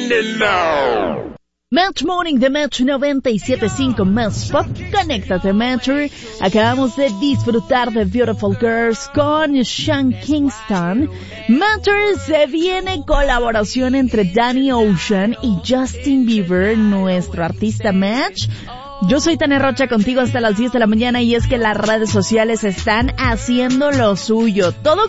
Match Morning de Match 97.5 Más Pop. Conéctate, Matcher. Acabamos de disfrutar de Beautiful Girls con Sean Kingston. Matcher, se viene colaboración entre Danny Ocean y Justin Bieber, nuestro artista Match. Yo soy Tania Rocha, contigo hasta las 10 de la mañana, y es que las redes sociales están haciendo lo suyo. Todo